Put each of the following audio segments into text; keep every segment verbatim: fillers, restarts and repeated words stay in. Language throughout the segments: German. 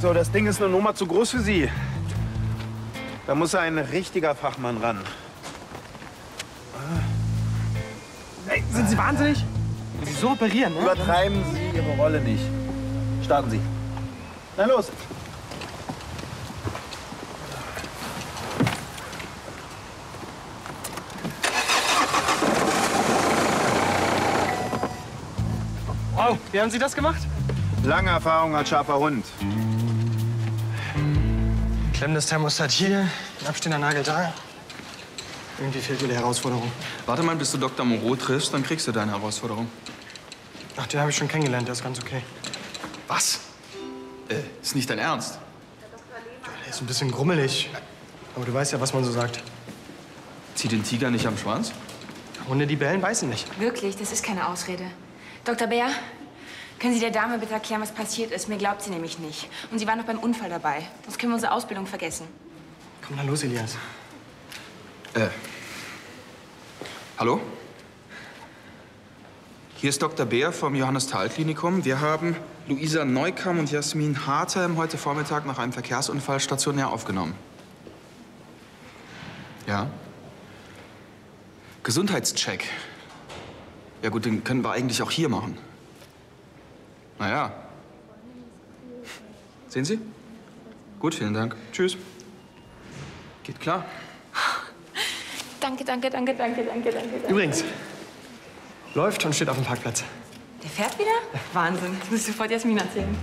So, das Ding ist eine Nummer zu groß für Sie. Da muss ein richtiger Fachmann ran. Hey, sind Sie wahnsinnig? Sie so operieren, ne? Übertreiben Sie Ihre Rolle nicht. Starten Sie. Na los. Wow, wie haben Sie das gemacht? Lange Erfahrung als scharfer Hund. Klemmendes Thermostat hier, ein abstehender Nagel da. Irgendwie fehlt mir die Herausforderung. Warte mal, bis du Doktor Moreau triffst, dann kriegst du deine Herausforderung. Ach, den habe ich schon kennengelernt, der ist ganz okay. Was? Äh, ist nicht dein Ernst? Der ist ein bisschen grummelig. Aber du weißt ja, was man so sagt. Zieh den Tiger nicht am Schwanz? Hunde, die bellen, beißen nicht. Wirklich, das ist keine Ausrede. Doktor Bär, können Sie der Dame bitte erklären, was passiert ist? Mir glaubt sie nämlich nicht. Und sie war noch beim Unfall dabei. Sonst können wir unsere Ausbildung vergessen. Komm na los, Elias. Äh. Hallo? Hier ist Doktor Bär vom Johannes-Thal-Klinikum. Wir haben Luisa Neukamm und Jasmin Hartem heute Vormittag nach einem Verkehrsunfall stationär aufgenommen. Ja? Gesundheitscheck. Ja gut, den können wir eigentlich auch hier machen. Na ja. Sehen Sie? Gut, vielen Dank. Tschüss. Geht klar. Danke, danke, danke, danke, danke, danke. Übrigens, läuft und steht auf dem Parkplatz. Der fährt wieder? Wahnsinn. Das muss ich sofort Jasmin erzählen.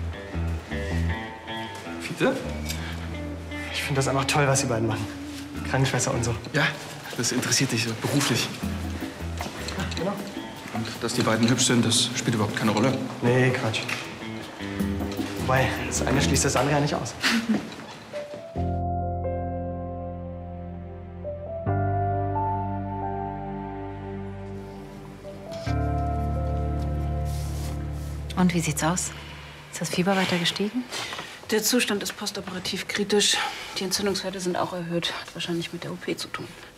Fiete? Ich finde das einfach toll, was Sie beiden machen. Krankenschwester und so. Ja, das interessiert dich so beruflich. Ja, genau. Und dass die beiden hübsch sind, das spielt überhaupt keine Rolle. Nee, Quatsch. Wobei, das eine schließt das andere ja nicht aus. Und wie sieht's aus? Ist das Fieber weiter gestiegen? Der Zustand ist postoperativ kritisch. Die Entzündungswerte sind auch erhöht. Hat wahrscheinlich mit der O P zu tun.